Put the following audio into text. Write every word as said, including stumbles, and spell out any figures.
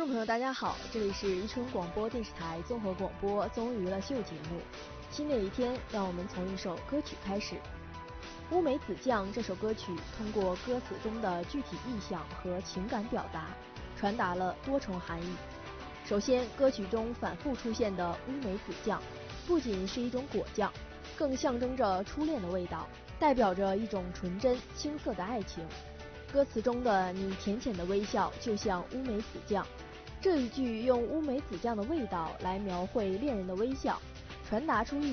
众朋友，大家好，这里是宜春广播电视台综合广播综艺娱乐秀节目。新的一天，让我们从一首歌曲开始。乌梅子酱这首歌曲通过歌词中的具体意象和情感表达，传达了多重含义。首先，歌曲中反复出现的乌梅子酱，不仅是一种果酱，更象征着初恋的味道，代表着一种纯真青涩的爱情。歌词中的你浅浅的微笑就像乌梅子酱，这一句用乌梅子酱的味道来描绘恋人的微笑，传达出一